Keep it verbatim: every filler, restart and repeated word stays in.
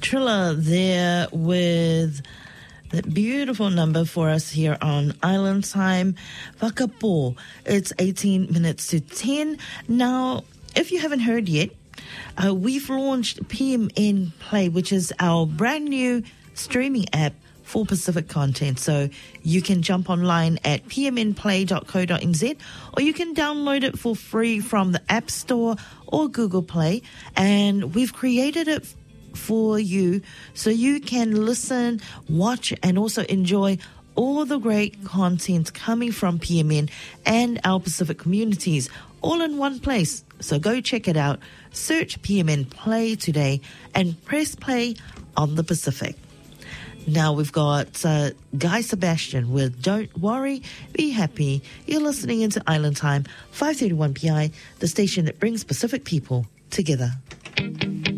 Trilla there with that beautiful number for us here on Island Time. Whakapo. It's eighteen minutes to ten. Now, if you haven't heard yet, uh, we've launched P M N Play, which is our brand new streaming app for Pacific content. So you can jump online at p m n play dot co dot n z, or you can download it for free from the App Store or Google Play. And we've created it for you so you can listen, watch, and also enjoy all the great content coming from P M N and our Pacific communities all in one place. So go check it out. Search P M N Play today and press play on the Pacific. Now we've got uh, Guy Sebastian with Don't Worry, Be Happy. You're listening into Island Time, five thirty-one P I, the station that brings Pacific people together.